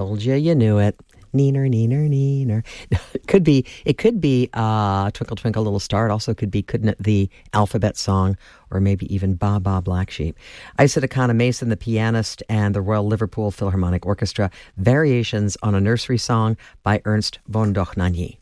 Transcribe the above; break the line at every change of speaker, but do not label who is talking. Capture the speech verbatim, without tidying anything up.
told you you knew it. Neener, neener, neener. It could be, it could be uh, Twinkle, Twinkle, Little Star. It also could be, couldn't it, the Alphabet Song, or maybe even Ba Ba Black Sheep. Isaac Akana Mason, the pianist, and the Royal Liverpool Philharmonic Orchestra, Variations on a Nursery Song by Ernst von Dohnanyi.